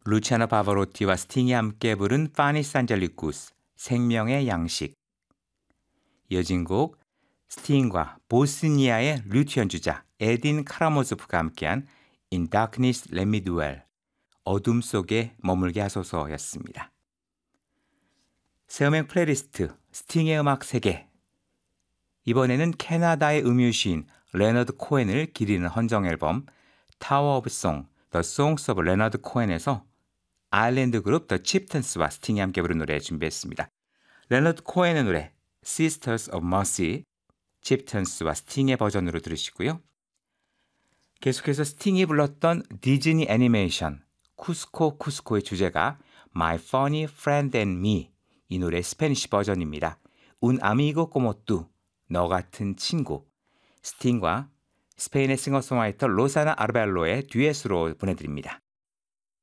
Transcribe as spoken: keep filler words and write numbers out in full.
루치아노 파바로티와 스팅이 함께 부른 파니스 안젤리쿠스 생명의 양식. 이어진 곡 스팅과 보스니아의 류트 연주자 에딘 카라모조프가 함께한 In Darkness Let Me Dwell 어둠 속에 머물게 하소서였습니다. 새음악 플레이리스트 스팅의 음악 세계. 이번에는 캐나다의 음유시인 레너드 코엔을 기리는 헌정 앨범 타워 오브 송, The Songs of Leonard Cohen에서 아일랜드 그룹 The Chieftains와 스팅이 함께 부른 노래 준비했습니다. 레너드 코엔의 노래 Sisters of Mercy, Chieftains와 스팅의 버전으로 들으시고요. 계속해서 스팅이 불렀던 디즈니 애니메이션 쿠스코 쿠스코의 주제가 My Funny Friend and Me, 이 노래 스페니쉬 버전입니다. Un amigo como tú, 너 같은 친구. 스팅과 스페인의 싱어송라이터 로사나 아르벨로의 듀엣으로 보내드립니다.